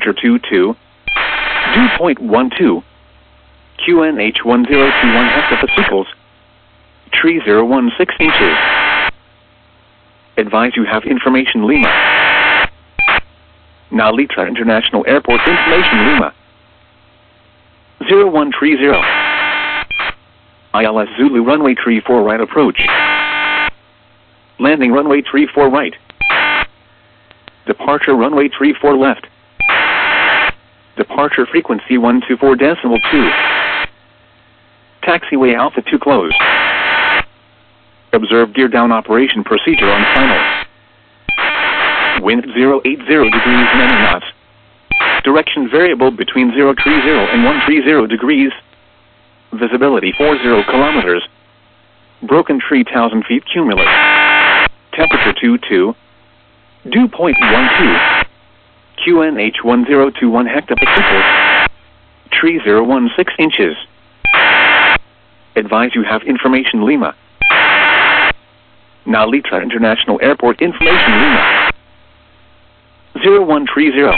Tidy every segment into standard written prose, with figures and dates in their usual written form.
Temperature 22. Dew point 12. QNH 1021 hectopascals. Tree 016 inches. Advise you have information Lima. Nalitra International Airport information Lima. 0130. ILS Zulu runway 34 right approach. Landing runway 34 right. Departure runway 34 left. Departure frequency 124.2. Taxiway Alpha 2 closed. Observe gear down operation procedure on final. Wind 080 degrees 90 knots. Direction variable between 030 and 130 degrees. Visibility 40 kilometers. Broken tree 1,000 feet cumulus. Temperature 22. Dew point 12. QNH 1021 hectopascals. Tree 016 inches. Advise you have information Lima. Nalitra International Airport information Lima. 0130.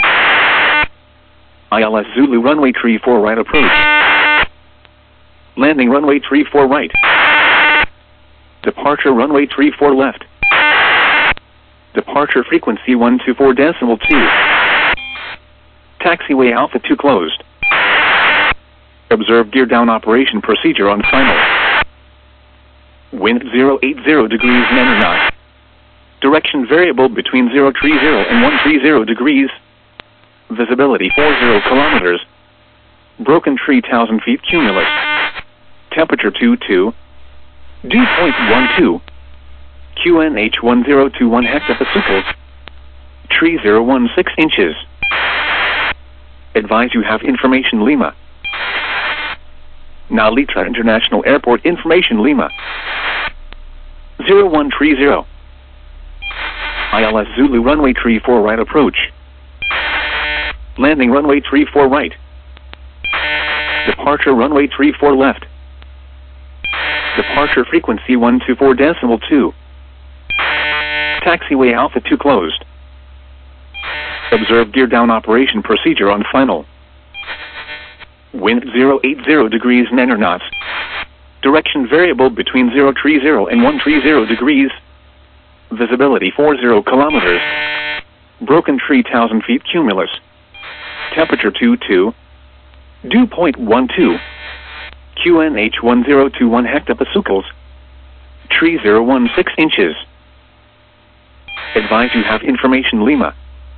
ILS Zulu runway 34 right approach. Landing runway 34 right. Departure runway 34 left. Departure frequency 124.2. Taxiway Alpha 2 closed. Observe gear down operation procedure on final. Wind 080 degrees 90 knots. Direction variable between 030 and 130 degrees. Visibility 40 kilometers. Broken tree 1,000 feet cumulus. Temperature 22. Dew point 12. QNH 1021 hectopascals. Tree 016 inches. Advise you have information Lima. Nalitra International Airport information Lima. 0130. ILS Zulu runway 34 right approach. Landing runway 34 right. Departure runway 34 left. Departure frequency 124.2. Taxiway Alpha 2 closed. Observe gear down operation procedure on final. Wind 080 degrees 90 knots. Direction variable between 030 and 130 degrees. Visibility 40 kilometers. Broken tree 1,000 feet cumulus. Temperature 22. Dew point 12. QNH 1021 hectopascals. Tree 016 inches. Advise you have information Lima.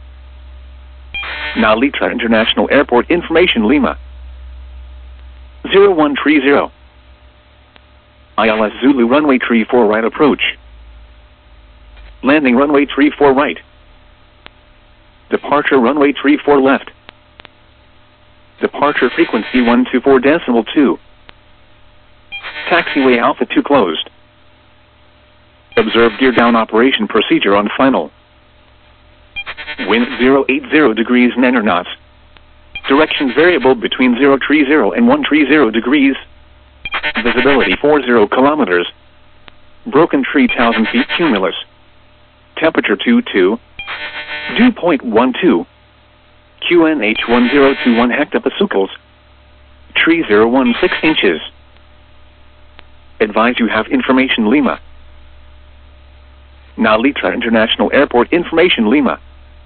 Nalitra International Airport information Lima. 0130. ILS Zulu runway 34 right approach. Landing runway 34 right. Departure runway 34 left. Departure frequency 124.2. Taxiway Alpha 2 closed. Observe gear down operation procedure on final. Wind 080 degrees 90 knots. Direction variable between 030 and 130 degrees. Visibility 40 kilometers. Broken tree 1,000 feet cumulus. Temperature 22. Dew point 12. QNH 1021 hectopascals. Tree 016 inches. Advise you have information Lima. Nalitra International Airport information Lima.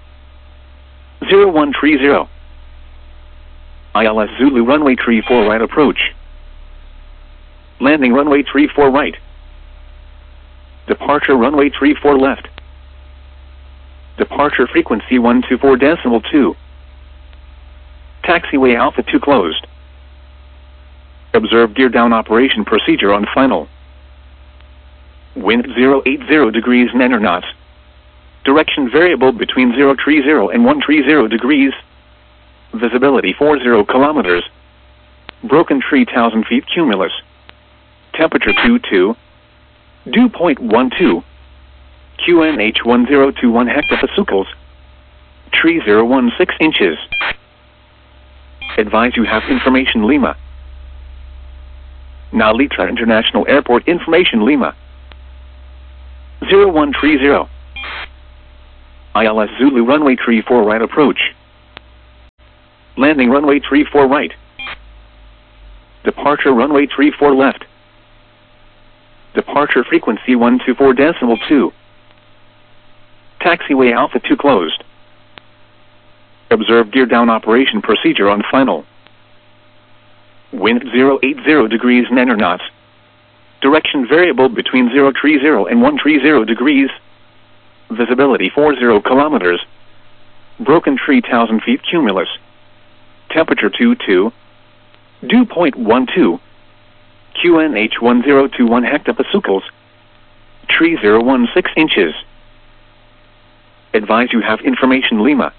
0130. ILS Zulu runway 34 right approach. Landing runway 34 right. Departure runway 34 left. Departure frequency 124.2. Taxiway Alpha 2 closed. Observe gear down operation procedure on final. Wind 080 degrees 90 knots. Direction variable between 030 and 130 degrees. Visibility 40 kilometers. Broken tree 1,000 feet cumulus. Temperature 22. Dew point 12. QNH 1021 hectopascals. Tree 016 inches. Advise you have information Lima. Nalitra International Airport information Lima. 0130. ILS Zulu runway 34 right approach. Landing runway 34 right. Departure runway 34 left. Departure frequency 124.2. Taxiway Alpha 2 closed. Observe gear down operation procedure on final. Wind 080 degrees 9 knots. Direction variable between 030 and 130 degrees. Visibility 40 kilometers. Broken tree 1,000 feet cumulus. Temperature 22. Dew point 12. QNH 1021 hectopascals. Tree 016 inches. Advise you have information Lima.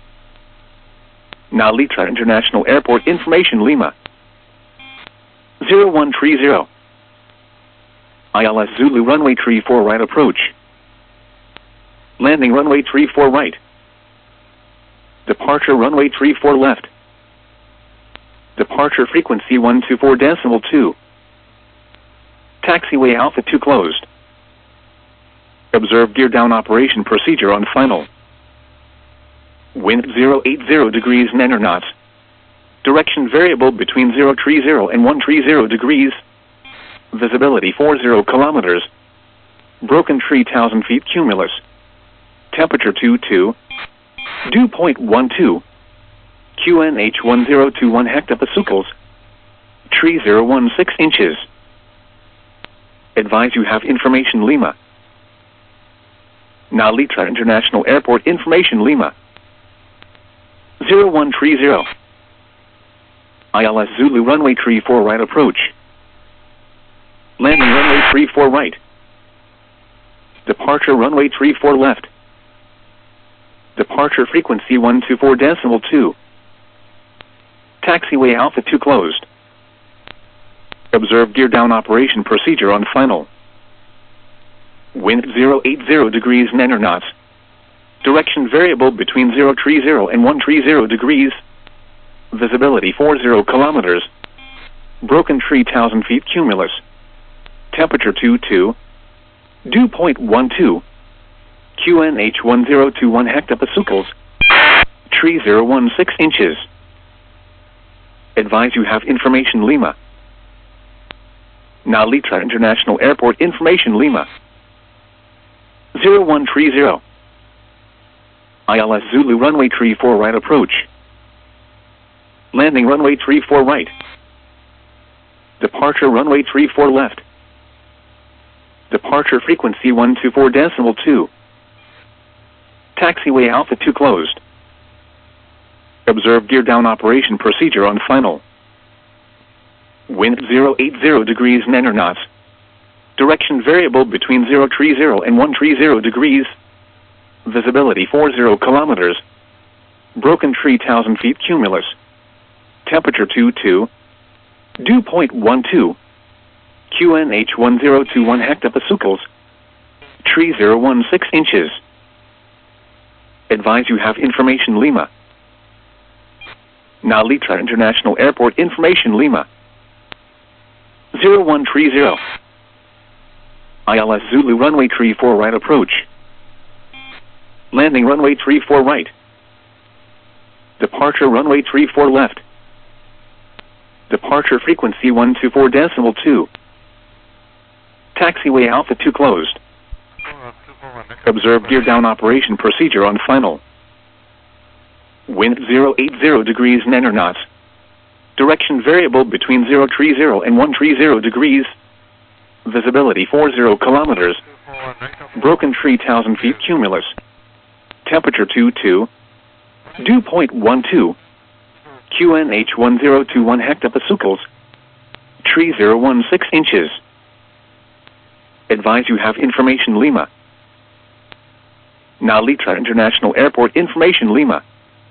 Nalitra International Airport information Lima. 0130. ILS Zulu runway 34 right approach. Landing runway 34 right. Departure runway 34 left. Departure frequency 124.2. Taxiway Alpha 2 closed. Observe gear down operation procedure on final. Wind 080 degrees 9 knots. Direction variable between 030 and 130 degrees. Visibility 40 kilometers. Broken tree 1,000 feet cumulus. Temperature 22. Dew point 12. QNH 1021 hectopascals. Tree 016 inches. Advise you have information Lima. Nalitra International Airport information Lima. 0130. ILS Zulu runway 34 right approach. Landing runway 34 right. Departure runway 34 left. Departure frequency 124.2. Taxiway Alpha 2 closed. Observe gear down operation procedure on final. Wind 080 degrees 9 knots. Direction variable between 030 and 130 degrees. Visibility 40 kilometers. Broken tree 1,000 feet cumulus. Temperature 22. Dew point 12. QNH 1021 hectopascals. Tree 016 inches. Advise you have information Lima. Nalitra International Airport information Lima. 0130. ILS Zulu runway 34 right approach. Landing runway 34 right. Departure runway 34 left. Departure frequency 124.2. Taxiway Alpha 2 closed. Observe gear down operation procedure on final. Wind 080 degrees 9 knots. Direction variable between 030 and 130 degrees. Visibility 40 kilometers. Broken tree 1,000 feet cumulus. Temperature 22. Dew point 12. QNH 1021 hectopascals. Tree 016 inches. Advise you have information Lima. Nalitra International Airport information Lima. 0130. ILS Zulu runway 34 right approach. Landing runway 34 right. Departure runway 34 left. Departure frequency 124.2. Taxiway Alpha 2 closed. Observe gear down operation procedure on final. Wind 080 degrees 9 knots. Direction variable between 030 and 130 degrees. Visibility 40 kilometers. Broken tree 1,000 feet cumulus. Temperature 22. Dew point 12. QNH 1021 hectopascals. Tree 016 inches. Advise you have information Lima. Nalitra International Airport information Lima.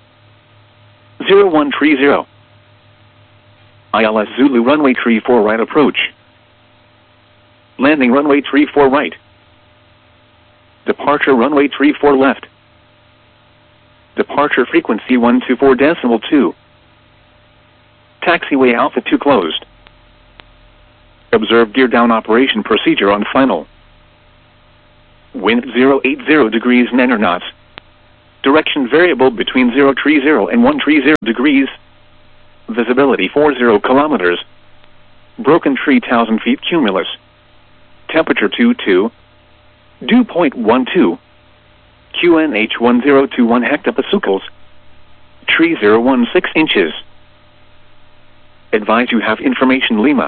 0130. ILS Zulu runway 34 right approach. Landing runway 34 right. Departure runway 34 left. Departure frequency 124.2. Taxiway Alpha 2 closed. Observe gear down operation procedure on final. Wind 080 degrees 9 knots. Direction variable between 030 and 130 degrees. Visibility 40 kilometers. Broken tree 1,000 feet cumulus. Temperature 22. Dew point 12. QNH 1021 hectopascals. Tree 016 inches. Advise you have information Lima.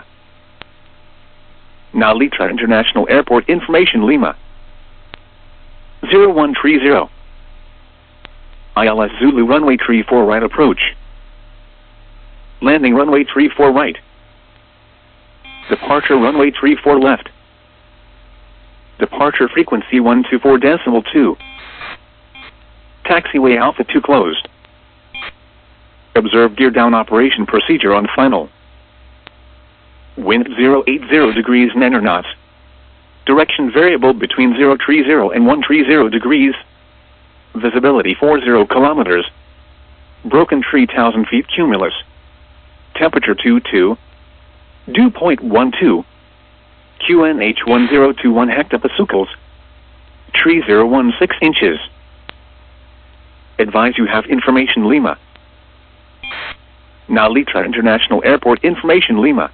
Nalitra International Airport information Lima. 0130. ILS Zulu runway 34 right approach. Landing runway 34 right. Departure runway 34 left. Departure frequency 124.2. Taxiway Alpha 2 closed. Observe gear down operation procedure on final. Wind 080 degrees 9 knots. Direction variable between 030 and 130 degrees. Visibility 40 kilometers. Broken tree 1,000 feet cumulus. Temperature 22. Dew point 12. QNH 1021 hectopascals. Tree 016 inches. Advise you have information Lima. Nalitra International Airport information Lima.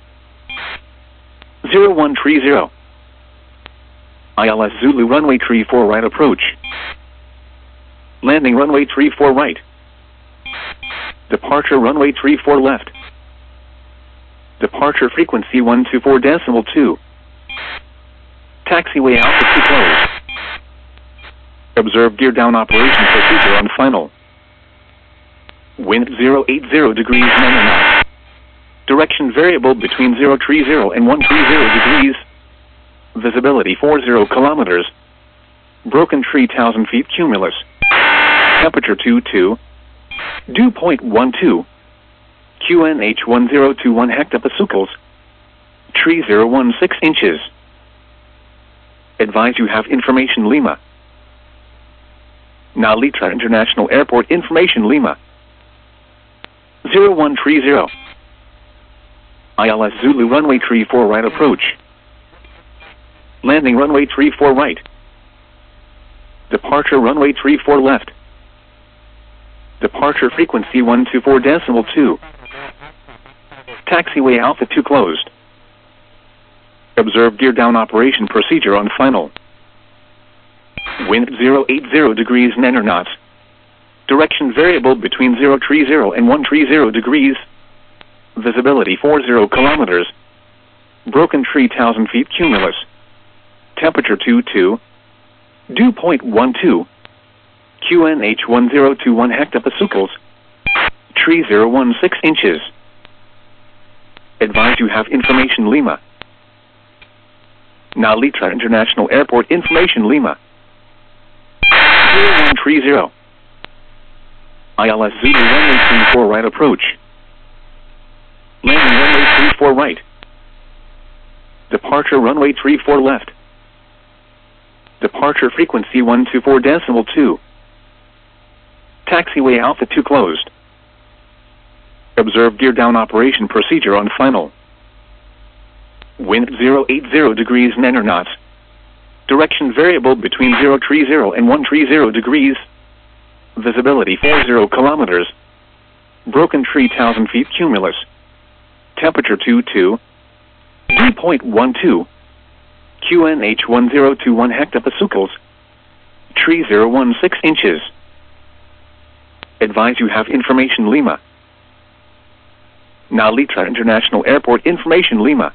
0130. ILS Zulu runway 34 right approach. Landing runway 34 right. Departure runway 34 left. Departure frequency 124.2. Taxiway Alpha 2 closed. Observe gear down operation procedure on final. Wind 080 degrees 9 knots. Direction variable between 030 and 130 degrees. Visibility 40 kilometers. Broken tree 1,000 feet cumulus. Temperature 22. Dew point 12. QNH 1021 hectopascals. Tree 016 inches. Advise you have information Lima. Nalitra International Airport information Lima. 0130. ILS Zulu runway 34 right approach. Landing runway 34 right. Departure runway 34 left. Departure frequency 124.2. Taxiway Alpha 2 closed. Observe gear down operation procedure on final. Wind 080 degrees 9 knots. Direction variable between 030 and 130 degrees. Visibility 40 kilometers. Broken tree 1,000 feet cumulus. Temperature 22. Dew point 12. QNH 1021 hectopascals. Tree 016 inches. Advise you have information Lima. Nalitra International Airport information Lima. 0130. ILS Zulu runway 34 right approach. Landing runway 34 right. Departure runway 34 left. Departure frequency 124.2. Taxiway Alpha 2 closed. Observe gear down operation procedure on final. Wind 080 degrees 9 knots. Direction variable between 030 and 130 degrees. Visibility 40 kilometers. Broken tree 1,000 feet cumulus. Temperature 22. Dew point 12. QNH 1021 hectopascals. Tree 016 inches. Advise you have information Lima. Nalitra International Airport information Lima.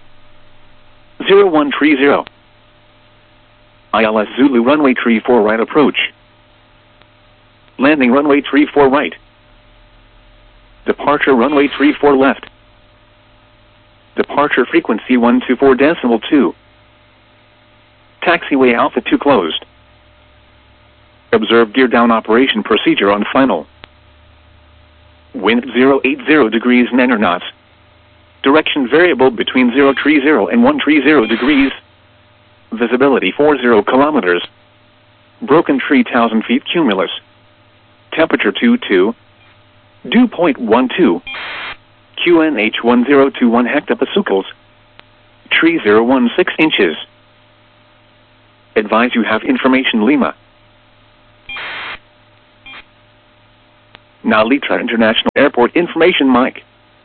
0130. ILS Zulu runway 34 right approach. Landing runway 34 right. Departure runway 34 left. Departure frequency 124.2. Taxiway Alpha 2 closed. Observe gear down operation procedure on final. Wind 080 degrees 9 knots. Direction variable between 030 and 130 degrees. Visibility 40 kilometers. Broken tree 1,000 feet cumulus. Temperature 22. Dew point 12. QNH 1021 hectopascals. Tree 016 inches. Advise you have information Lima. Now Litra International Airport information mic.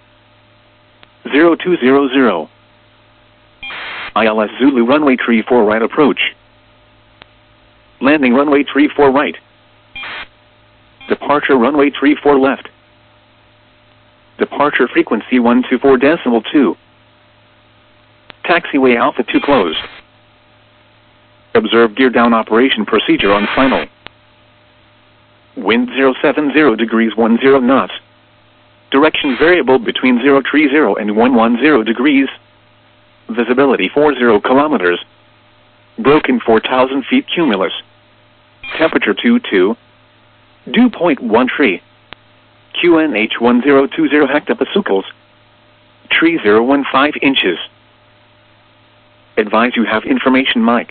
0200. ILS Zulu runway 34 right approach. Landing runway 34 right. Departure runway 34 left. Departure frequency 124.2. Taxiway Alpha 2 closed. Observe gear down operation procedure on final. Wind 070 degrees 10 knots. Direction variable between 030 and 110 degrees. Visibility 40 kilometers. Broken 4,000 feet cumulus. Temperature 22. Dew point 13. QNH 1020 hectopascals. Tree 015 inches. Advise you have information mic.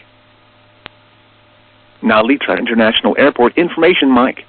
Now Litra International Airport information mic.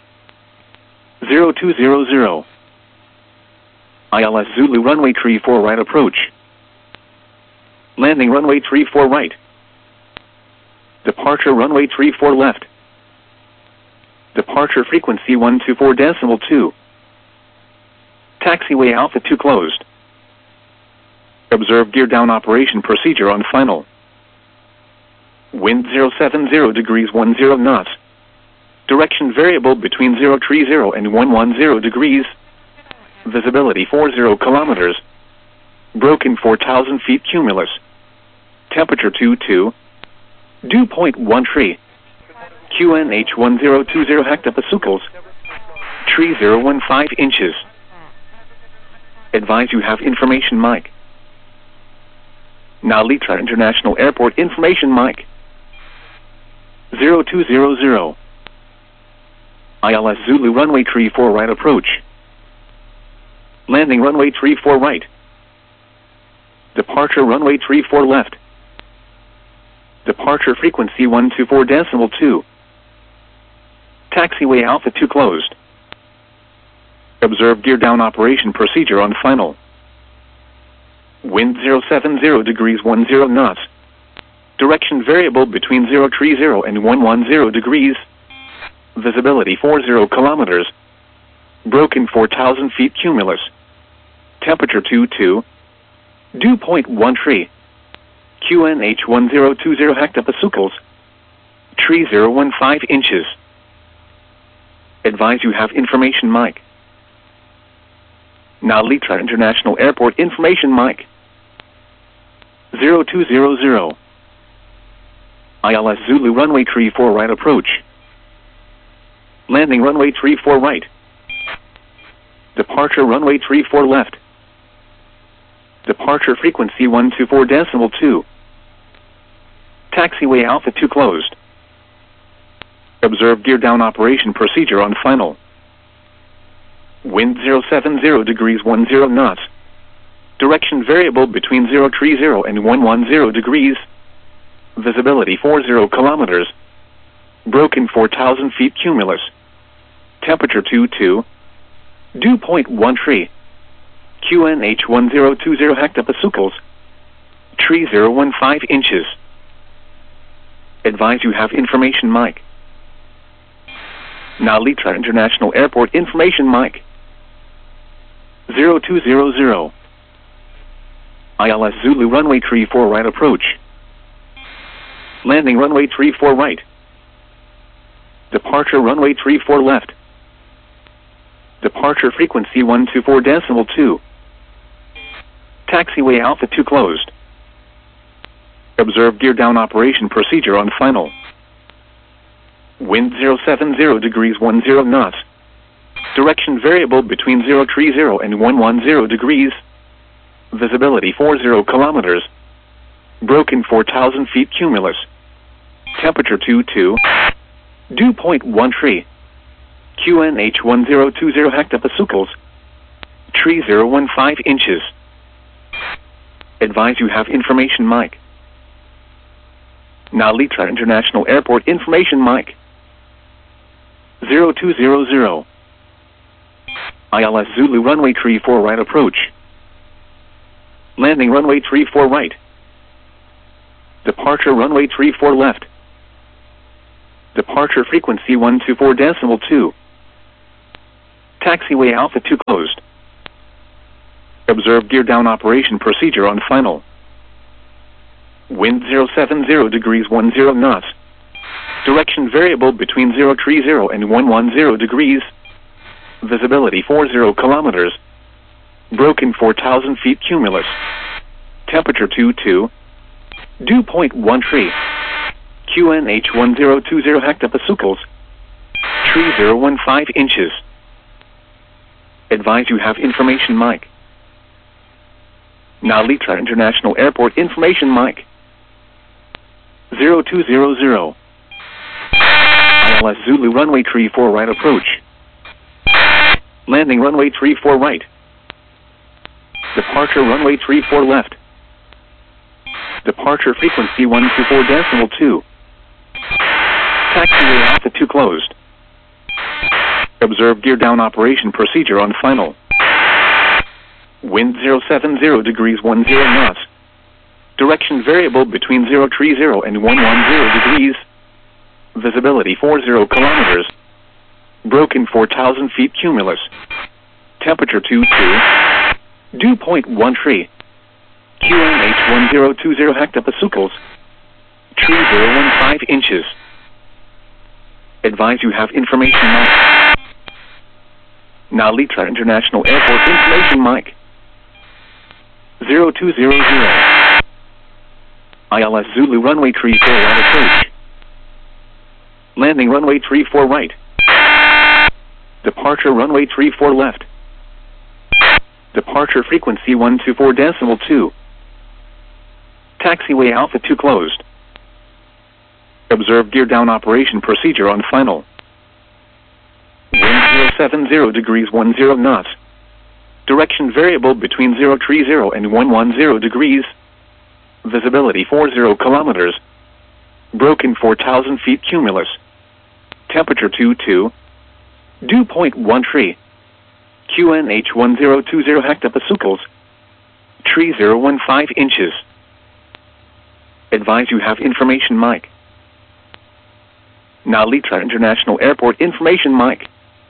0200. ILS Zulu runway 34 right approach. Landing runway 34 right. Departure runway 34 left. Departure frequency 124.2. Taxiway Alpha 2 closed. Observe gear down operation procedure on final. Wind 070 degrees 10 knots. Direction variable between 030 and 110 degrees. Visibility 40 kilometers. Broken 4,000 feet cumulus. Temperature 22. Dew point 13. QNH 1020 hectopascals. Tree 015 inches. Advise you have information mic. Now Litra International Airport information mic. 0200. ILS Zulu runway 34 right approach. Landing runway 34 right. Departure runway 34 left. Departure frequency 124.2. Taxiway Alpha 2 closed. Observe gear down operation procedure on final. Wind 070 degrees 10 knots. Direction variable between 030 and 110 degrees. Visibility 40 kilometers. Broken 4,000 feet cumulus. Temperature 22. Dew point 13. QNH 1020 hectopascals. Tree 015 inches. Advise you have information mic. Now Litra International Airport information mic. 0200. ILS Zulu runway 34 right approach. Landing runway 34 right. Departure runway 34 left. Departure frequency 124.2. Taxiway Alpha 2 closed. Observe gear down operation procedure on final. Wind 070 degrees 10 knots. Direction variable between 030 and 110 degrees. Visibility 40 kilometers. Broken 4,000 feet cumulus. Temperature 22. Dew point 13. QNH 1020 hectopascals. Tree 015 inches. Advise you have information mic. Now Litra International Airport information mic. 0200. ILS Zulu runway 34 right approach. Landing runway 34 right. Departure runway 34 left. Departure frequency 124.2. Taxiway Alpha 2 closed. Observe gear down operation procedure on final. Wind 070 degrees 10 knots. Direction variable between 030 and 110 degrees. Visibility 40 kilometers. Broken 4,000 feet cumulus. Temperature 22. Dew point 13. QNH 1020 hectopascals. Tree 015 inches. Advise you have information mic. Now Litra International Airport information mic. 0200. ILS Zulu runway 34 right approach. Landing runway 34 right. Departure runway 34 left. Departure frequency 124.2. Taxiway Alpha 2 closed. Observe gear down operation procedure on final. Wind 070 degrees 10 knots. Direction variable between 030 and 110 degrees. Visibility 40 kilometers. Broken 4,000 feet cumulus. Temperature 22. Dew point 13. QNH 1020 hectopascals. Tree 015 inches. Advise you have information mic. Nalitra International Airport information mic. 0200. ILS Zulu runway 34 right approach. Landing runway 34 right. Departure runway 34 left. Departure frequency 124.2. Taxiway Alpha 2 closed. Observe gear down operation procedure on final. Wind 070 degrees 10 knots. Direction variable between 030 and 110 degrees. Visibility 40 kilometers. Broken 4,000 feet cumulus. Temperature 22. Dew point 13. QNH 1020 hectopascals. Tree 015 inches. Advise you have information mic. Nalitra International Airport information mic. 0200. ILS Zulu runway 34 right approach. Landing runway 34 right. Departure runway 34 left. Departure frequency 124.2. Taxiway Alpha 2 closed. Observe gear down operation procedure on final. Wind 070 degrees 10 knots. Direction variable between 030 and 110 degrees. Visibility 40 kilometers. Broken 4,000 feet cumulus. Temperature 22. Dew point 13. QNH 1020 hectopascals. Tree 015 inches. Advise you have information mic. Nalitra International Airport information mic.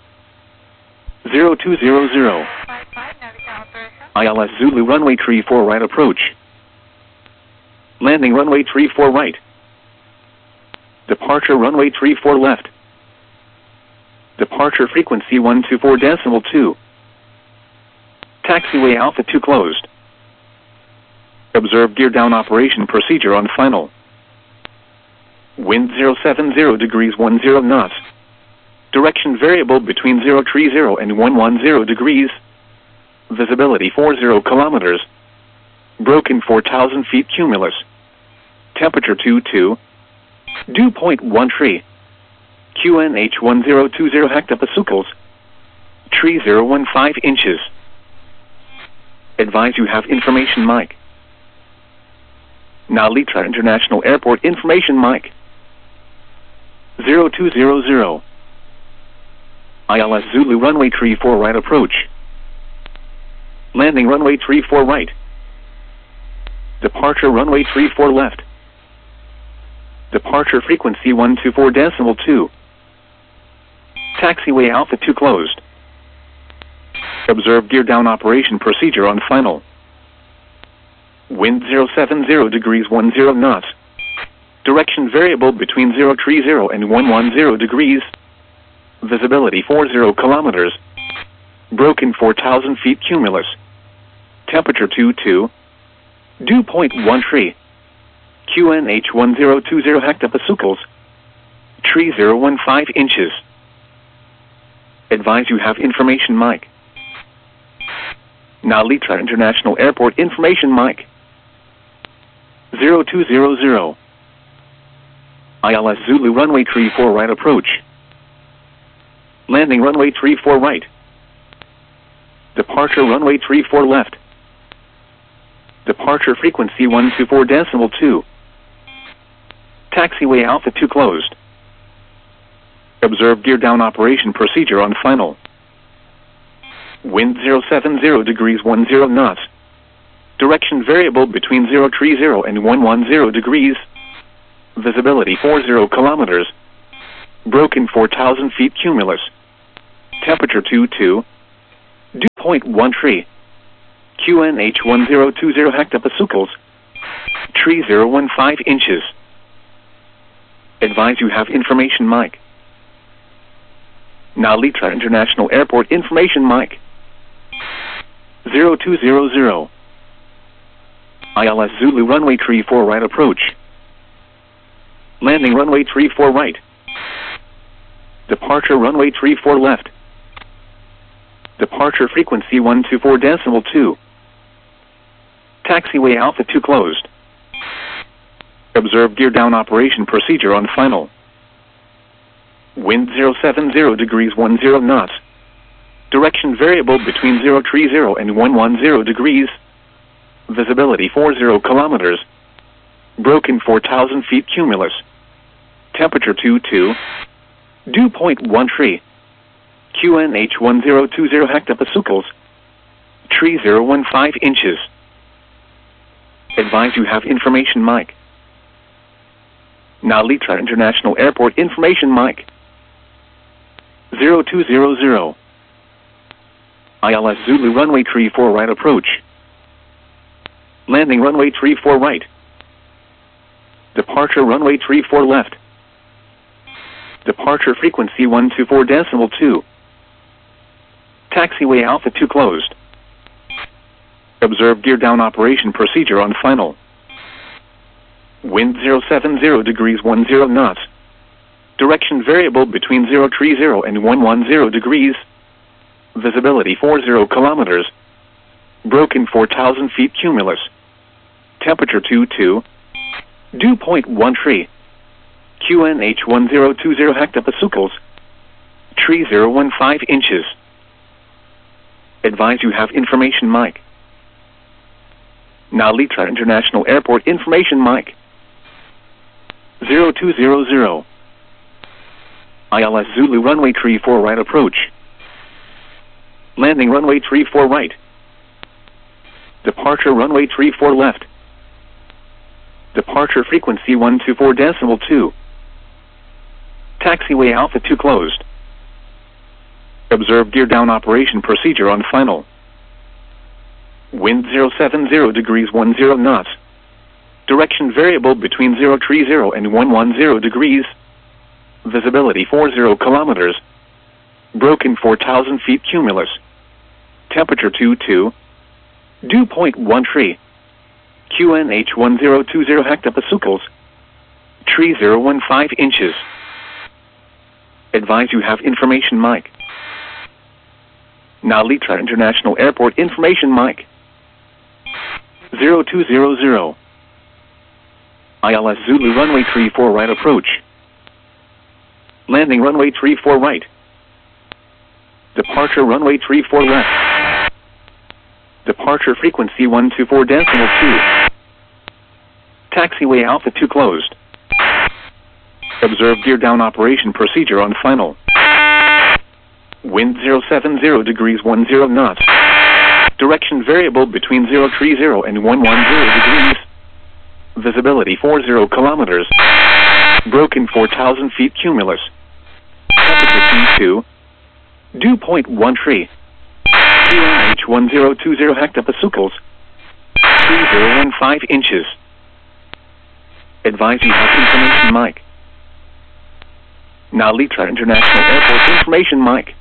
0200. ILS Zulu runway 34 right approach. Landing runway 34 right. Departure runway 34 left. Departure frequency 124.2. Taxiway Alpha 2 closed. Observe gear down operation procedure on final. Wind 070 degrees 10 knots. Direction variable between 030 and 110 degrees. Visibility 40 kilometers. Broken 4,000 feet cumulus. Temperature 22. Dew point 13. QNH 1020 hectopascals. Tree 015 inches. Advise you have information mic. Nalitra International Airport information mic. 0200. ILS Zulu runway 34 right approach. Landing runway 34 right. Departure runway 34 left. Departure frequency 124.2. Taxiway Alpha 2 closed. Observe gear down operation procedure on final. Wind 070 degrees 10 knots. Direction variable between 030 and 110 degrees. Visibility 40 kilometers. Broken 4,000 feet cumulus. Temperature 22. Dew point 13. QNH 1020 hectopascals. Tree 015 inches. Advise you have information mic. Nalitra International Airport information mic. 0200. ILS Zulu runway 34 right approach. Landing runway 34 right. Departure runway 34 left. Departure frequency 124.2. Taxiway Alpha 2 closed. Observe gear down operation procedure on final. Wind 070 degrees 10 knots. Direction variable between 030 and 110 degrees. Visibility 40 kilometers. Broken 4,000 feet cumulus. Temperature 22. Dew point 1 tree. QNH 1020 hectopascals. Tree 015 inches. Advise you have information mic. Narita International Airport information mic. 0200. ILS Zulu runway 34 right approach. Landing runway 34 right. Departure runway 34 left. Departure frequency 124.2. Taxiway Alpha 2 closed. Observe gear down operation procedure on final. Wind 070 degrees 10 knots. Direction variable between 030 and 110 degrees. Visibility 40 kilometers. Broken 4,000 feet cumulus. Temperature 22. Dew point 1 tree. QNH 1020 hectopascals. Tree 015 inches. Advise you have information mic. Narita International Airport information mic. 0200. ILS Zulu runway 34 right approach. Landing runway 34 right. Departure runway 34 left. Departure frequency 124.2. Taxiway Alpha 2 closed. Observe gear down operation procedure on final. Wind 070 degrees 10 knots. Direction variable between 030 and 110 degrees. Visibility 40 kilometers. Broken 4,000 feet cumulus. Temperature 22. Dew point 1 tree. QNH 1020 hectopascals. Tree 015 inches. Advise you have information mic. Narita International Airport information mic. 0200. ILS Zulu runway 34 right approach. Landing runway 34 right. Departure runway 34 left. Departure frequency 124.2. Taxiway Alpha 2 closed. Observe gear down operation procedure on final. Wind 070 degrees 10 knots. Direction variable between 030 and 110 degrees. Visibility 40 kilometers. Broken 4,000 feet cumulus. Temperature 22. Dew point 1 tree. QNH 1020 hectopascals. Tree 015 inches. Advise you have information mic. Narita International Airport information mic. 0200. ILS Zulu runway 34 right approach. Landing runway 34 right. Departure runway 34 left. Departure frequency 124.2. Taxiway Alpha 2 closed. Observe gear down operation procedure on final. Wind 070 degrees 10 knots. Direction variable between 030 and 110 degrees. Visibility 40 kilometers. Broken 4,000 feet cumulus. Temperature 22. Dew point 1 tree. QNH 1020 hectopascals. Tree 015 inches. Advise you have information mic. Narita International Airport information mic.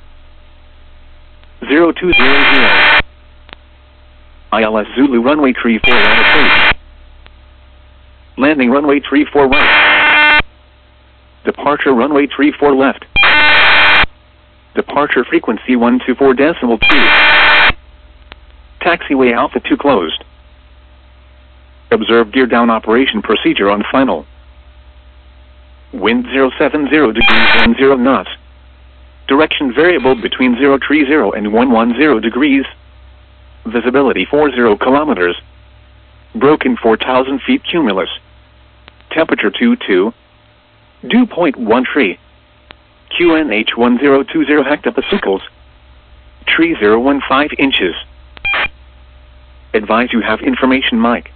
0200. ILS Zulu runway 34 right approach. Landing runway 34 right. Departure runway 34 left. Departure frequency 124.2. Taxiway Alpha 2 closed. Observe gear down operation procedure on final. Wind 070 degrees 10 knots. Direction variable between 030 and 110 degrees. Visibility 40 kilometers. Broken 4,000 feet cumulus. Temperature 22. Dew point 1 tree. QNH 1020 hectopascals. Tree 015 inches. Advise you have information mic.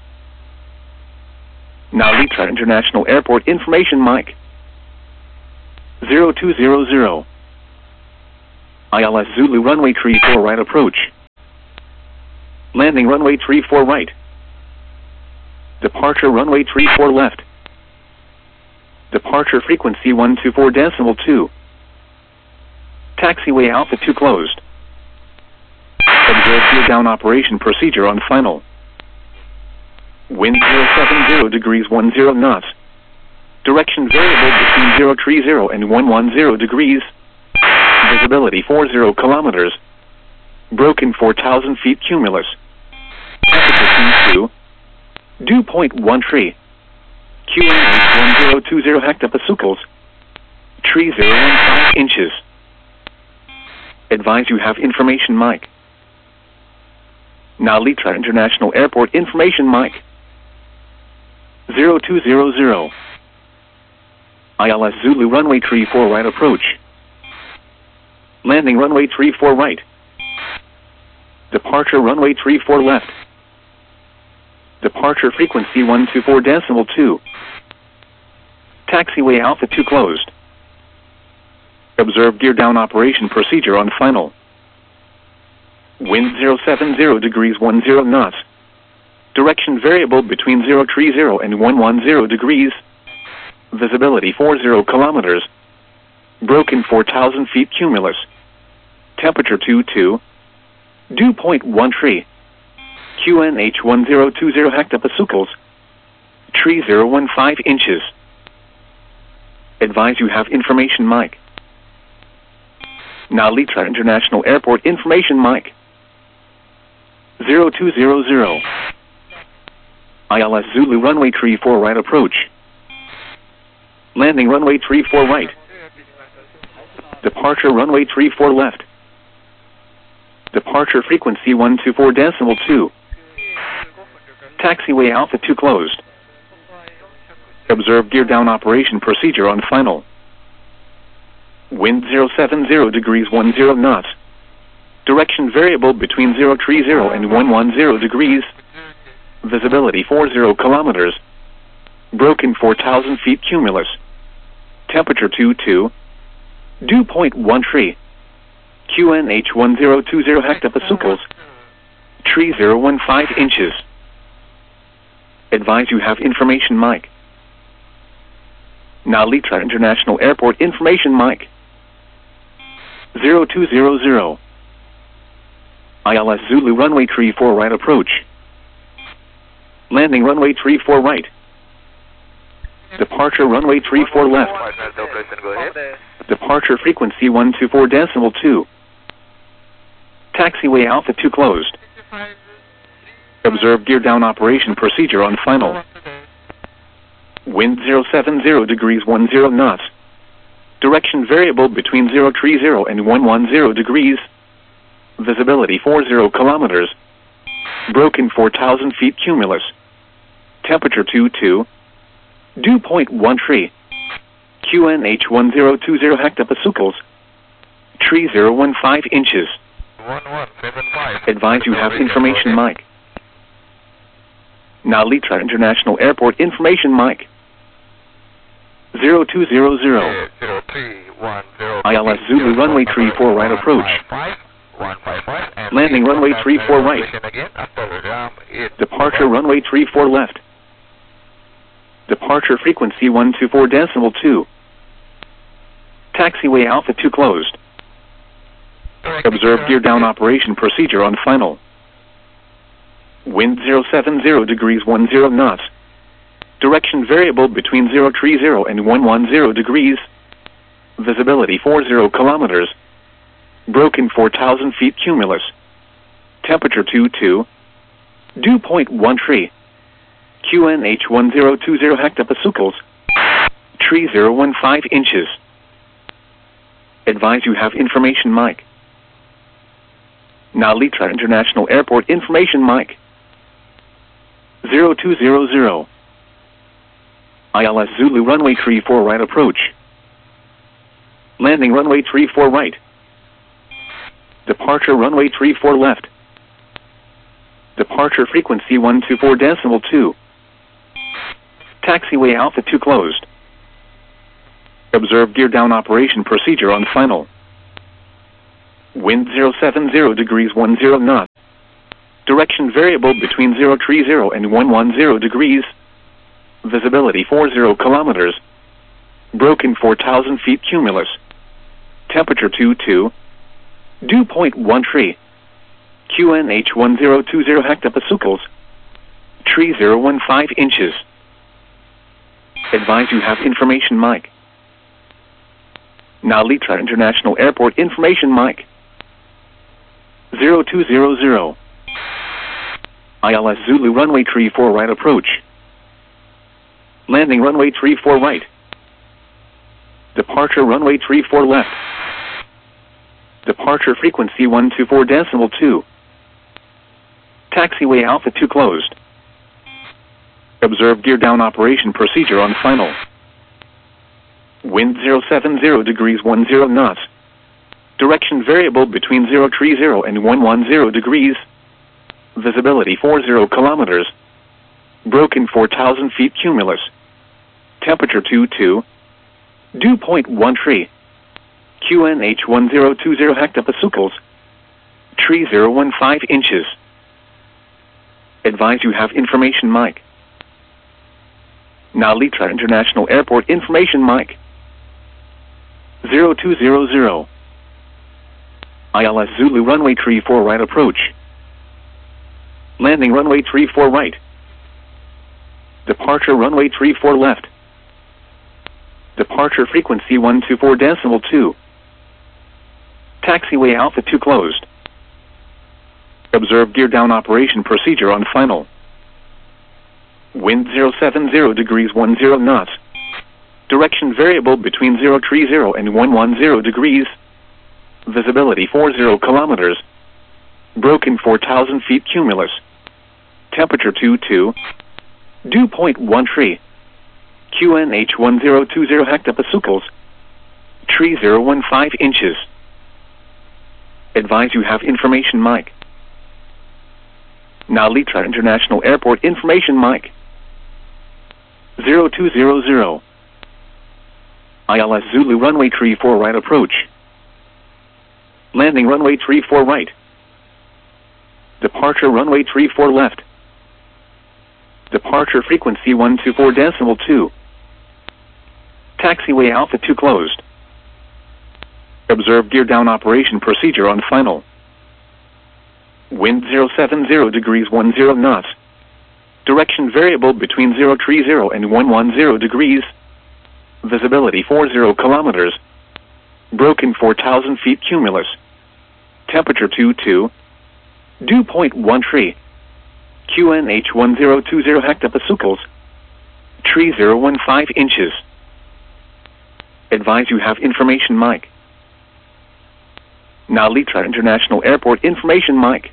Narita International Airport information mic. 0200. ILS Zulu runway 34 right approach. Landing runway 34 right. Departure runway 34 left. Departure frequency 124.2. Taxiway Alpha 2 closed. Observe gear down operation procedure on final. Wind 070 degrees 10 knots. Direction variable between 030 and 110 degrees. Visibility 40 kilometers. Broken 4,000 feet cumulus. Temperature T2. Dew point 13. QNH 1020 hectopascals. Tree 015 inches. Advise you have information mic. Nalitra International Airport information mic. 0200. ILS Zulu runway 34 right approach. Landing runway 34 right. Departure runway 34 left. Departure frequency 124.2. Taxiway Alpha 2 closed. Observe gear down operation procedure on final. Wind 070 degrees 10 knots. Direction variable between 030 and 110 degrees. Visibility 40 kilometers. Broken 4,000 feet cumulus. Temperature 22. Dew point 13. QNH 1020 hectopascals. Tree 015 inches. Advise you have information mic. Nalitra International Airport information mic. 0200. ILS Zulu runway 34 right approach. Landing runway 34 right. Departure runway 34 left. Departure frequency 124.2. Taxiway Alpha 2 closed. Observe gear down operation procedure on final. Wind 070 degrees 10 knots. Direction variable between 030 and 110 degrees. Visibility 40 kilometers. Broken 4,000 feet cumulus. Temperature 22. Dew point 13. QNH 1020 hectopascals. Tree 015 inches. Advise you have information mic. Nalitra International Airport information mic. 0200. ILS Zulu runway 34 right approach. Landing runway 34 right. Departure runway 34 left. Departure frequency 124.2. Taxiway Alpha 2 closed. Observe gear down operation procedure on final. Wind 070 degrees 10 knots. Direction variable between 030 and 110 degrees. Visibility 40 kilometers. Broken 4,000 feet cumulus. Temperature 22. Dew point 13. QNH 1020 hectopascals. Tree 015 inches. 1175. Advise you have information mic. Nalitra International Airport information mic. 0200. 0310. ILS Zulu runway 34 right approach. 155 and Landing runway 34 right. Again, after Departure runway 34 left. Departure frequency 124.2. Taxiway Alpha 2 closed. Observe gear down operation procedure on final. Wind 070 degrees 10 knots. Direction variable between 030 and 110 degrees. Visibility 40 kilometers. Broken 4,000 feet cumulus. Temperature 22. Dew point 13. QNH 1020 hectopascals. Tree 015 inches. Advise you have information mic. Nalitra International Airport information mic. 0200. ILS Zulu runway 34 right approach. Landing runway 34 right. Departure runway 34 left. Departure frequency 124.2. Taxiway Alpha 2 closed. Observe gear down operation procedure on final. Wind 070 degrees 10 knots. Direction variable between 030 and 110 degrees. Visibility 40 kilometers. Broken 4,000 feet cumulus. Temperature 22. Dew point 13. QNH 1020 hectopascals. Tree 015 inches. Advise you have information mic. Nalita International Airport information mic. 0200. ILS Zulu runway 34 right approach. Landing runway 34 right. Departure runway 34 left. Departure frequency 124.2. Taxiway Alpha 2 closed. Observe gear down operation procedure on final. Wind 070 degrees 10 knots. Direction variable between 030 and 110 degrees. Visibility 40 kilometers. Broken 4,000 feet cumulus. Temperature 22. Dew point 13. QNH 1020 hectopascals. Tree 015 inches. Advise you have information mic. Nalita International Airport information mic. 0200. ILS Zulu runway 34 right approach. Landing runway 34 right. Departure runway 34 left. Departure frequency 124.2. Taxiway Alpha 2 closed. Observe gear down operation procedure on final. Wind 070 degrees 10 knots. Direction variable between 030 and 110 degrees. Visibility 40 kilometers. Broken 4,000 feet cumulus. Temperature 22. Dew point 13. QNH 1020 hectopascals. Tree 015 inches. Advise you have information mic. Nalita International Airport information mic. 0200. ILS Zulu runway 34 right approach. Landing runway 34 right. Departure runway 34 left. Departure frequency 124.2. Taxiway Alpha 2 closed. Observe gear down operation procedure on final. Wind 070 degrees 10 knots. Direction variable between 030 and 110 degrees. Visibility 40 kilometers. Broken 4,000 feet cumulus. Temperature 22. Dew point 13. QNH 1020 hectopascals. Tree 015 inches. Advise you have information mic. Nalita International Airport information mic.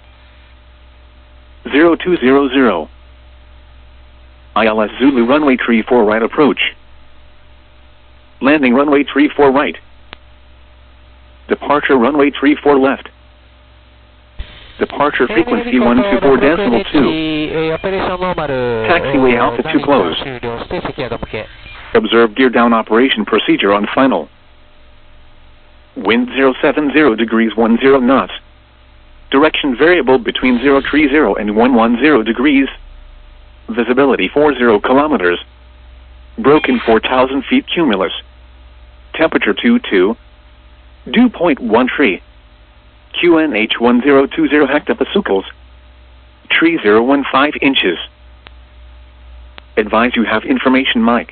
0200. ILS Zulu runway 34 right approach. Landing runway 34 right. Departure runway 34 left. Departure frequency 124.2. Taxiway Alpha 2 closed. Observe gear down operation procedure on final. Wind 070 degrees 10 knots. Direction variable between 030 and 110 degrees. Visibility 40 kilometers. Broken 4,000 feet cumulus. Temperature 22. Dew point 13. QNH 1020 hectopascals. Tree 015 inches. Advise you have information mic.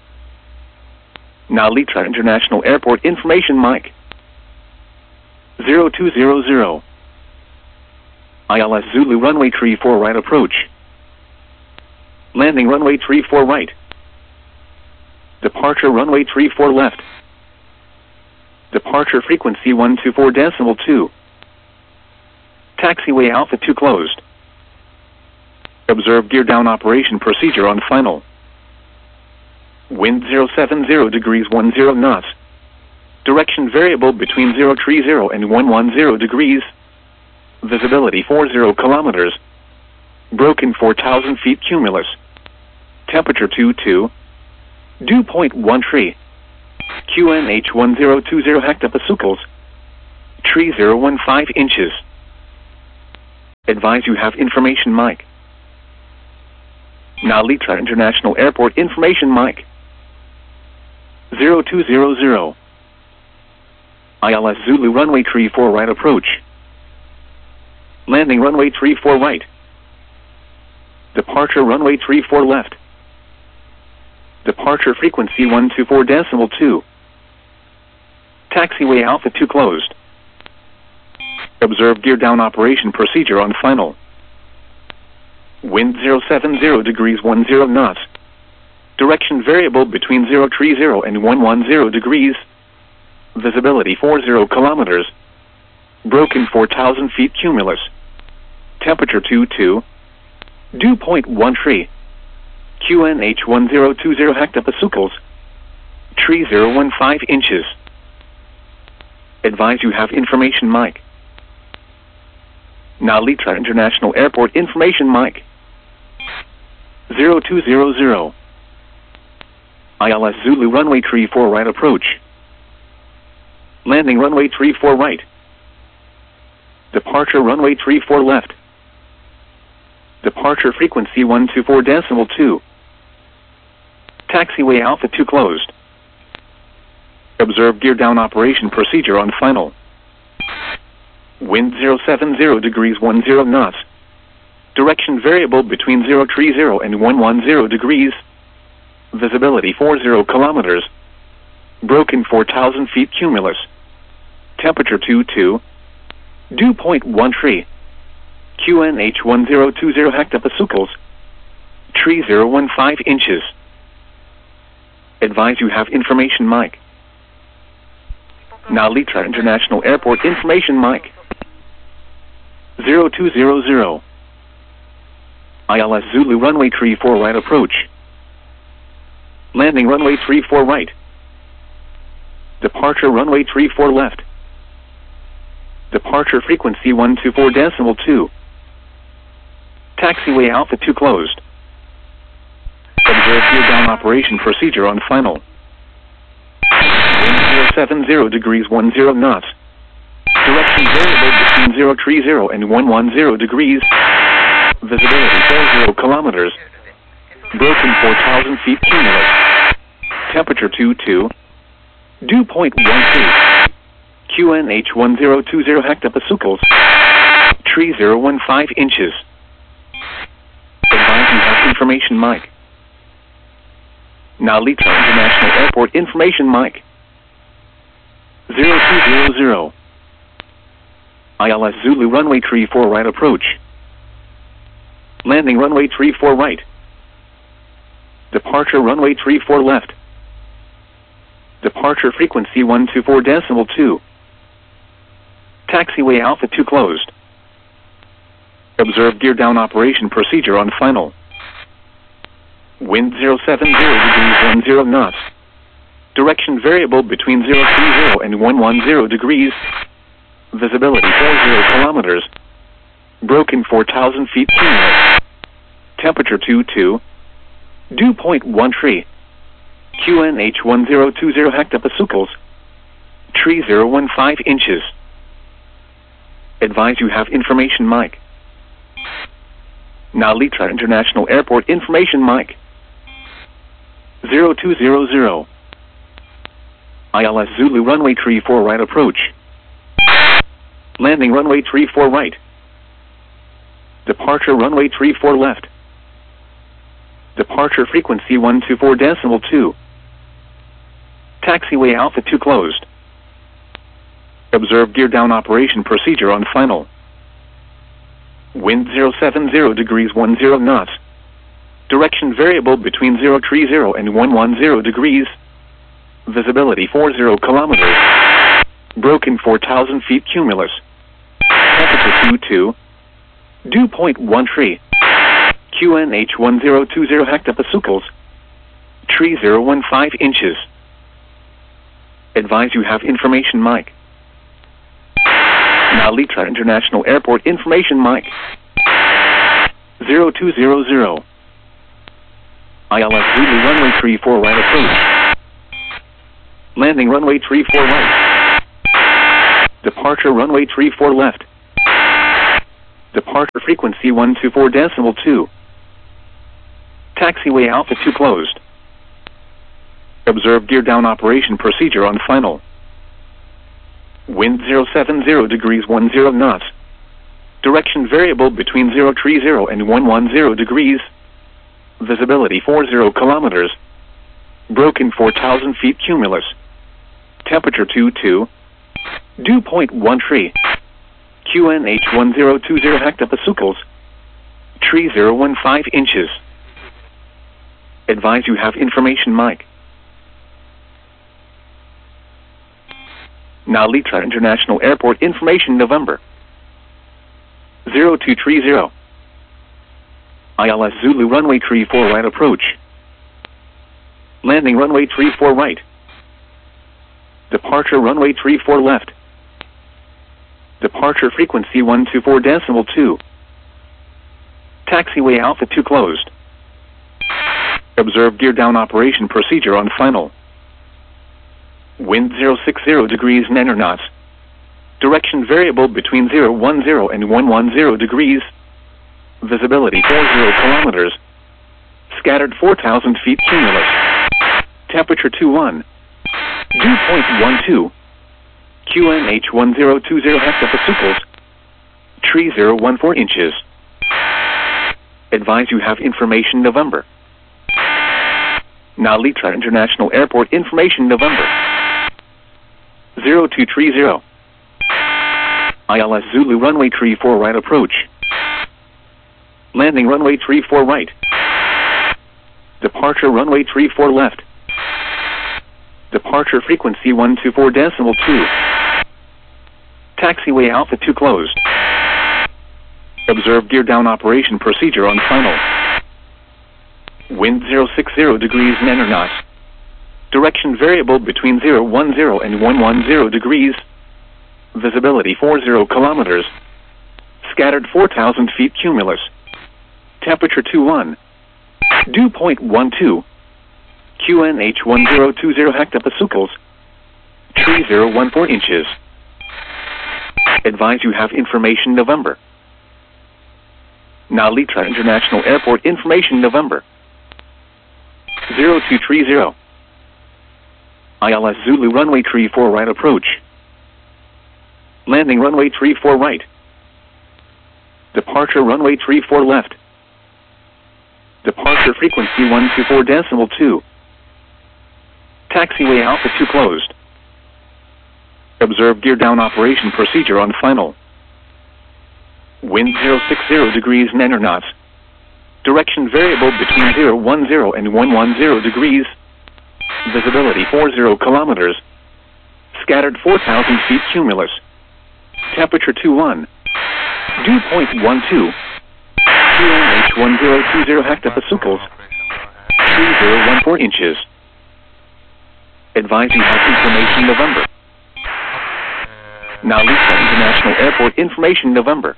Nalita International Airport information mic. 0200. ILS Zulu runway 34 right approach. Landing runway 34 right. Departure runway 34 left. Departure frequency 124.2. Taxiway Alpha 2 closed. Observe gear down operation procedure on final. Wind 070 degrees 10 knots. Direction variable between 030 and 110 degrees. Visibility 40 kilometers. Broken 4,000 feet cumulus. Temperature 22. Dew point 13. QNH 1020 hectopascals. Tree 015 inches. Advise you have information mic. Narita International Airport information mic. 0200. ILS Zulu runway 34 right approach. Landing runway 34 right. Departure runway 34 left. Departure frequency 124.2. Taxiway Alpha 2 closed. Observe gear down operation procedure on final. Wind 070 degrees 10 knots. Direction variable between 030 and 110 degrees. Visibility 40 kilometers. Broken 4,000 feet cumulus. Temperature 22. Dew point 13. QNH 1020 hectopascals. Tree 015 inches. Advise you have information mic. Narita International Airport information mic. 0200. ILS Zulu runway 34 right approach. Landing runway 34 right. Departure runway 34 left. Departure frequency 124.2. Taxiway Alpha 2 closed. Observe gear down operation procedure on final. Wind 070 degrees 10 knots. Direction variable between 030 and 110 degrees. Visibility 40 kilometers. Broken 4,000 feet cumulus. Temperature 22. Dew point 13. QNH 1020 hectopascals. Tree 015 inches. Advise you have information mic. Narita International Airport information mic. 0200. ILS Zulu runway 34 right approach. Landing runway 34 right. Departure runway 34 left. Departure frequency 124.2. Taxiway Alpha 2 closed. Observe gear down operation procedure on final. Wind 070 degrees 10 knots. Direction variable between 030 and 110 degrees. Visibility 40 kilometers. Broken 4,000 feet cumulus. Temperature 22. Dew point 13. QNH 1020 hectopascals. Tree 015 inches. Advise you have information mic. Narita International Airport information mic. 0200. ILS Zulu runway 34 right approach. Landing runway 34 right. Departure runway 34 left. Departure frequency 124.2. Taxiway Alpha 2 closed. Observe gear down operation procedure on final. Wind 070 degrees 10 knots. Direction variable between 030 and 110 degrees. Visibility 40 kilometers. Broken 4,000 feet cumulus. Temperature 22. Dew point 13. QNH 1020 hectopascals. Tree 015 inches. Advise you have information mic. Narita International Airport information mic. 0200. ILS Zulu runway 34 right approach. Landing runway 34 right. Departure runway 34 left. Departure frequency 124.2. Taxiway Alpha 2 closed. Observe gear down operation procedure on final. Wind 070 degrees 10 knots. Direction variable between 030 and 110 degrees. Visibility 40 kilometers. Broken 4,000 feet cumulus. Temperature 22. Dew point 13. QNH 1020 hectopascals. Tree 015 inches. Advise you have information mic. Narita International Airport information mic. 0200. ILS Zulu runway 34 right approach. Landing runway 34 right. Departure runway 34 left. Departure frequency 124.2. Taxiway Alpha 2 closed. Observe gear down operation procedure on final. Wind 070 degrees 10 knots. Direction variable between 030 and 110 degrees. Visibility 40 kilometers. Broken 4,000 feet cumulus. Temperature 22. Dew point 13. QNH 1020 hectopascals. Tree 015 inches. Advise you have information mic. Nalitra International Airport information November. 0230. ILS Zulu runway 34 right approach. Landing runway 34 right. Departure runway 34 left. Departure frequency 124.2. Taxiway Alpha 2 closed. Observe gear down operation procedure on final. Wind 060 degrees 9 knots. Direction variable between 010 and 110 degrees. Visibility 40 kilometers. Scattered 4,000 feet cumulus. Temperature 21. Dew point 12. QNH 1020 hectopascals. Tree 014 inches. Advise you have information November. Nalitra International Airport information November. 0230. ILS Zulu runway 34 right approach. Landing runway 34 right. Departure runway 34 left. Departure frequency 124.2. Taxiway Alpha 2 closed. Observe gear down operation procedure on final. Wind 060 degrees 9 knots. Direction variable between 010 and 110 degrees. Visibility 40 kilometers. Scattered 4,000 feet cumulus. Temperature 21. Dew point 12. QNH 1020 hectopascals. Tree 014 inches. Advise you have information November. Nalitra International Airport information November. 0230. ILS Zulu runway 34 right approach. Landing runway 34 right. Departure runway 34 left. Departure frequency 124.2. Taxiway Alpha 2 closed. Observe gear down operation procedure on final. Wind 060 degrees 9 knots. Direction variable between 010 and 110 degrees. Visibility 40 kilometers. Scattered 4,000 feet cumulus. Temperature 21. Dew point 12. QNH 1020 hectopascals. Tree 014 inches. Advise you have information November. Nalitra International Airport information November.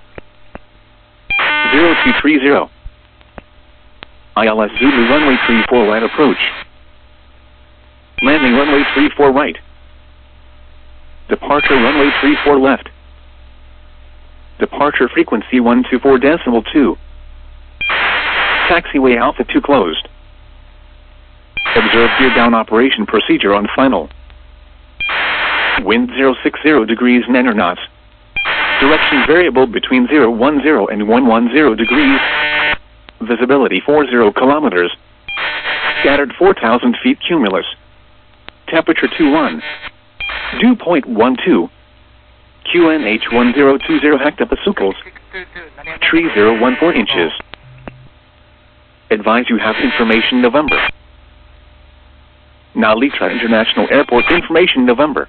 0230. ILS Zulu runway 34 right approach. Landing runway 34 right. Departure runway 34 left. Departure frequency 124.2. Taxiway Alpha 2 closed. Observe gear down operation procedure on final. Wind 060 degrees 9 knots. Direction variable between 010 and 110 degrees. Visibility 40 kilometers. Scattered 4,000 feet cumulus. Temperature 21. Dew point 12. QNH 1020 hectopascals. Tree 014 inches. Advise you have information November. Nalitra International Airport information November.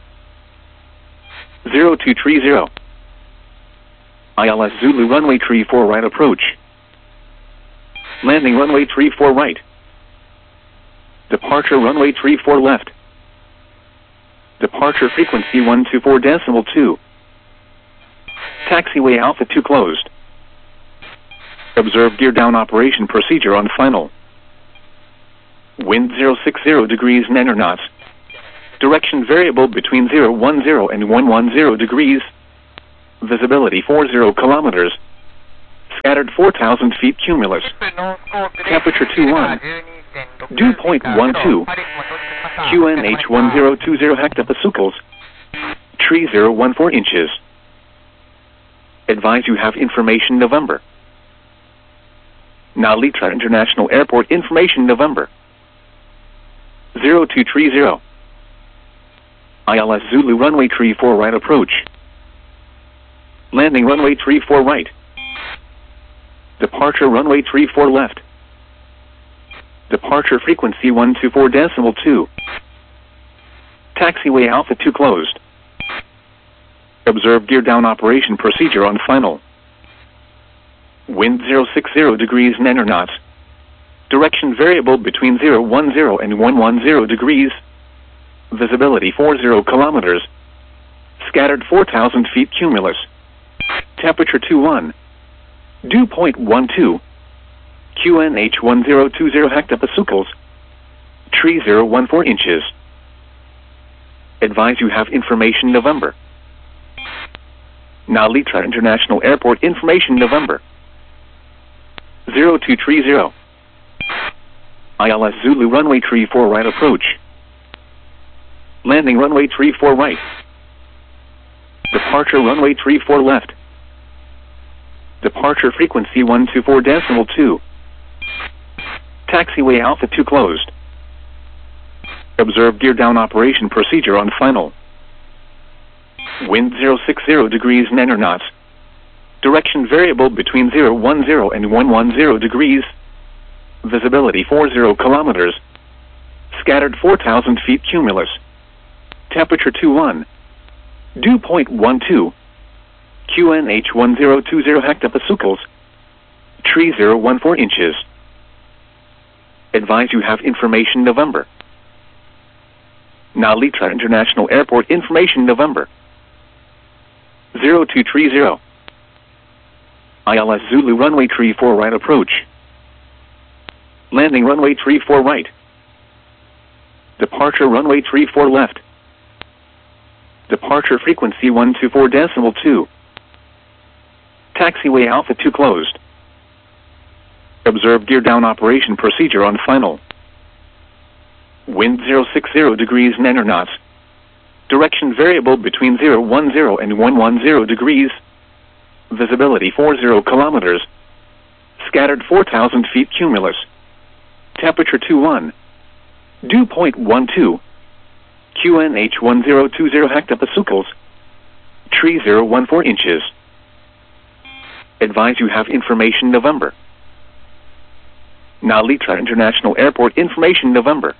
0230. ILS Zulu runway 34 right approach. Landing runway 34 right. Departure runway 34 left. Departure frequency 124.2. Taxiway Alpha 2 closed. Observe gear down operation procedure on final. Wind 060 degrees 9 knots. Direction variable between 010 and 110 degrees. Visibility 40 kilometers. Scattered 4,000 feet cumulus. Temperature 21. Dew point 12. QNH 1020 hectopascals. Tree 014 inches. Advise you have information November. Nalitra International Airport information November. 0230. ILS Zulu runway 34 right approach. Landing runway 34 right. Departure runway 34 left. Departure frequency 124.2. Taxiway Alpha 2 closed. Observe gear down operation procedure on final. Wind 060 degrees 9 knots. Direction variable between 010 and 110 degrees. Visibility 40 kilometers. Scattered 4,000 feet cumulus. Temperature 21. Dew point 12. QNH 1020 hectopascals. Tree 014 inches. Advise you have information November. Nalitra International Airport information November. 0230. ILS Zulu runway 34 right approach. Landing runway 34 right. Departure runway 34 left. Departure frequency 124.2. Taxiway Alpha 2 closed. Observe gear down operation procedure on final. Wind 060 degrees 9 knots. Direction variable between 010 and 110 degrees. Visibility 40 kilometers. Scattered 4,000 feet cumulus. Temperature 21. Dew point 12. QNH 1020 hectopascals. Tree 014 inches. Advise you have information November. Nalitra International Airport information November. 0230. ILS Zulu runway 34 right approach. Landing runway 34 right. Departure runway 34 left. Departure frequency 124.2. Taxiway Alpha 2 closed. Observe gear down operation procedure on final. Wind 060 degrees 9 knots. Direction variable between 010 and 110 degrees. Visibility 40 kilometers. Scattered 4,000 feet cumulus. Temperature 21. Dew point 12. QNH 1020 hectopascals. Tree 014 inches. Advise you have information November. Nalitra International Airport information November.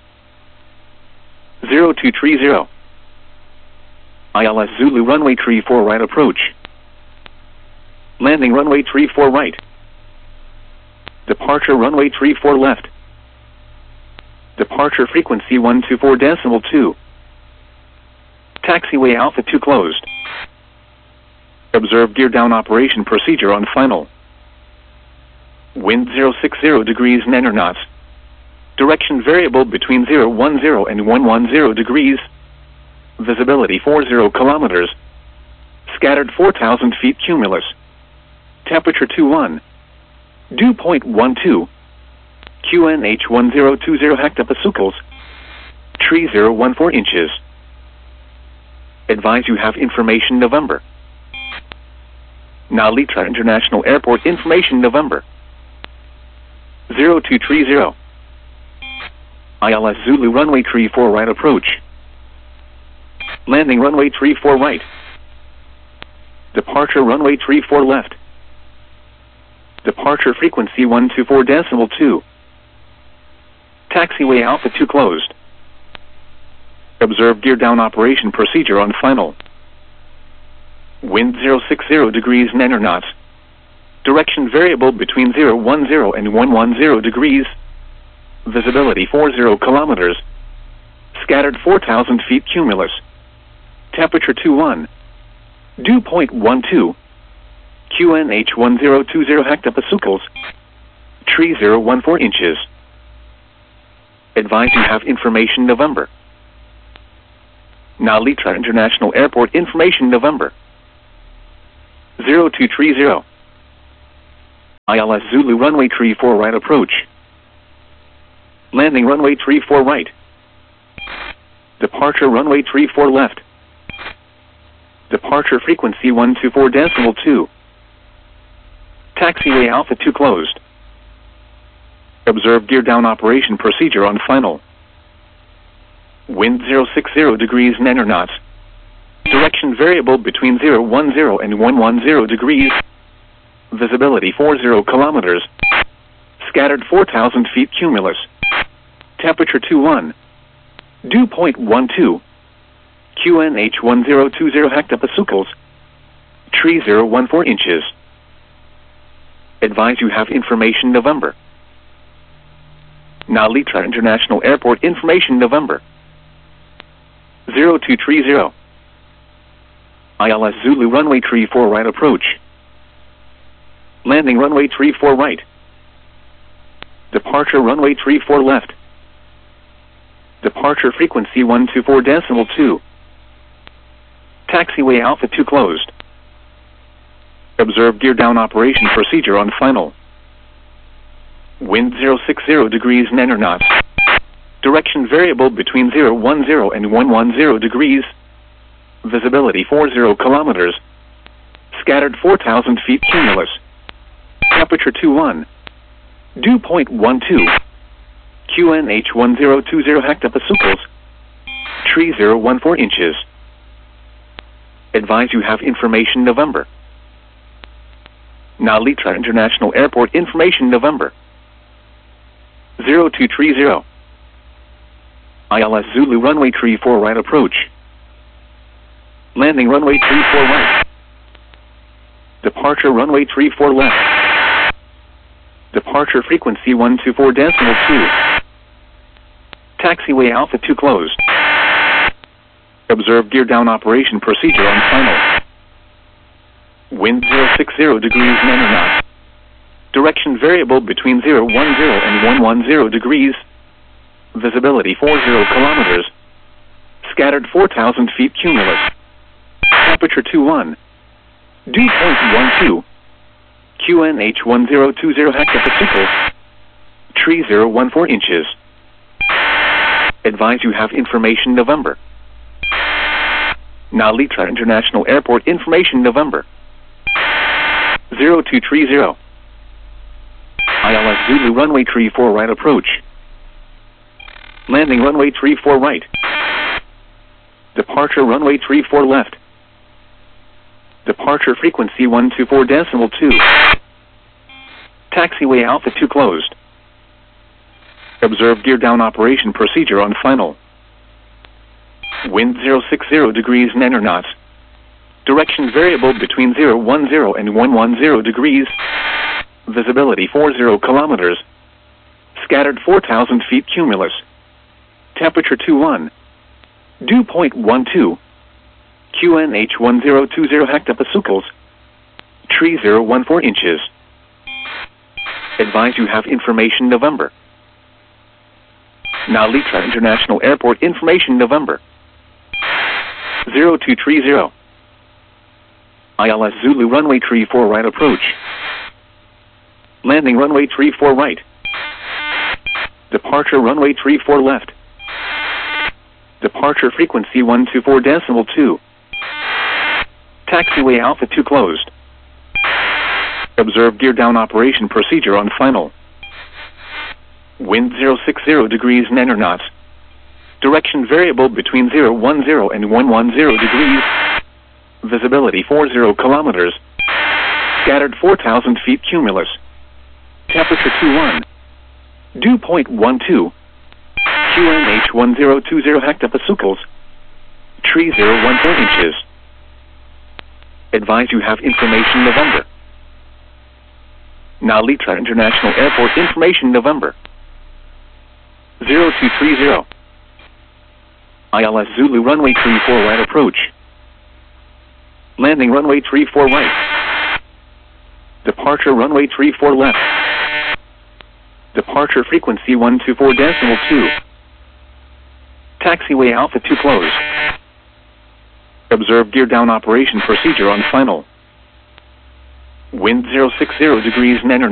0230. ILS Zulu runway 34 right approach. Landing runway 34 right. Departure runway 34 left. Departure frequency 124.2. Taxiway Alpha 2 closed. Observe gear down operation procedure on final. Wind 060 degrees 9 knots. Direction variable between 010 and 110 degrees. Visibility 40 kilometers. Scattered 4,000 feet cumulus. Temperature 21. Dew point 12. QNH 1020 hectopascals. Tree 014 inches. Advise you have information November. Nalitra International Airport information November. 0230. ILS Zulu runway 34 right approach. Landing runway 34 right. Departure runway 34 left. Departure frequency 124.2. Taxiway Alpha 2 closed. Observe gear down operation procedure on final. Wind 060 degrees 9 knots. Direction variable between 010 and 110 degrees. Visibility 40 kilometers. Scattered 4,000 feet cumulus. Temperature 21. Dew point 12. QNH 1020 hectopascals. Tree 014 inches. Advise you have information November. Nalitra International Airport information November. 0230. ILS Zulu runway 34 right approach. Landing runway 34 right. Departure runway 34 left. Departure frequency 124.2. Taxiway Alpha 2 closed. Observe gear down operation procedure on final. Wind 060 degrees 9 knots. Direction variable between 010 and 110 degrees. Visibility 40 kilometers. Scattered 4,000 feet cumulus. Temperature 21. Dew point 12. QNH 1020 hectopascals. Tree 014 inches. Advise you have information November. Nalitra International Airport information November. 0230. ILS Zulu runway 34 right approach. Landing runway 34 right. Departure runway 34 left. Departure frequency 124.2. Taxiway Alpha 2 closed. Observe gear down operation procedure on final. Wind 060 degrees 9 knots. Direction variable between 010 and 110 degrees. Visibility 40 kilometers. Scattered 4,000 feet cumulus. Temperature 21. Dew point 12. QNH 1020 hectopascals. Tree 014 inches. Advise you have information November. Nalitra International Airport information November. 0230. ILS Zulu runway 34 right approach. Landing runway 34 right. Departure runway 34 left. Departure frequency 124.2. Taxiway Alpha 2 closed. Observe gear down operation procedure on final. Wind 060 degrees 9 knots. Direction variable between 010 and 110 degrees. Visibility 40 kilometers. Scattered 4,000 feet cumulus. Temperature 21. Dew point 12. QNH 1020 hectopascals. Tree 014 inches. Advise you have information November. Nalitra International Airport information November. 0230. ILS Zulu runway 34 right approach. Landing runway 34 right. Departure runway 34 left. Departure frequency 124.2. Taxiway Alpha 2 closed. Observe gear down operation procedure on final. Wind 060 degrees 9 knots. Direction variable between 010 and 110 degrees. Visibility 40 kilometers. Scattered 4,000 feet cumulus. Temperature 21. Dew point 12. QNH 1020 hectopascals. Tree 014 inches. Advise you have information November. Nalitra International Airport information November. 0230. ILS Zulu runway 34 right approach. Landing runway 34 right. Departure runway 34 left. Departure frequency 124.2. Taxiway Alpha 2 closed. Observe gear down operation procedure on final. Wind 060 degrees 9 knots. Direction variable between 010 and 110 degrees. Visibility 40 kilometers. Scattered 4,000 feet cumulus. Temperature 21. Dew point 12. QNH 1020 hectopascals. Tree 014 inches. Advise you have information November. Nalitra International Airport information November. 0230. ILS Zulu runway 34 right approach. Landing runway 34 right. Departure runway 34 left. Departure frequency 124.2. Taxiway Alpha 2 closed. Observe gear down operation procedure on final. Wind 060 degrees N.